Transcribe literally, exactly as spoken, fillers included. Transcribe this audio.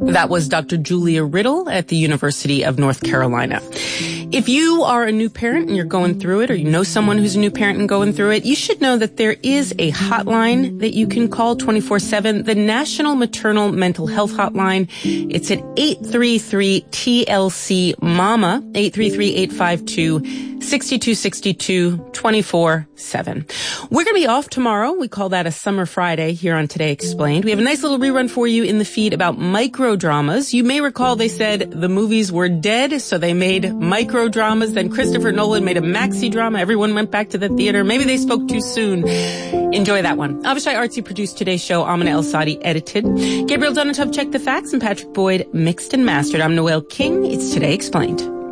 That was Doctor Julia Riddle at the University of North Carolina. If you are a new parent and you're going through it, or you know someone who's a new parent and going through it, you should know that there is a hotline that you can call twenty-four seven, the National Maternal Mental Health Hotline. It's at eight three three T L C MAMA, eight three three, eight five two, six two six two, twenty-four seven. We're going to be off tomorrow. We call that a summer Friday here on Today Explained. We have a nice little rerun for you in the feed about microdramas. You may recall they said the movies were dead, so they made microdramas. Then Christopher Nolan made a maxi drama. Everyone went back to the theater. Maybe they spoke too soon. Enjoy that one. Avishai Artsy produced today's show. Amina El-Sadi edited. Gabriel Donatov checked the facts, and Patrick Boyd mixed and mastered. I'm Noel King. It's Today Explained.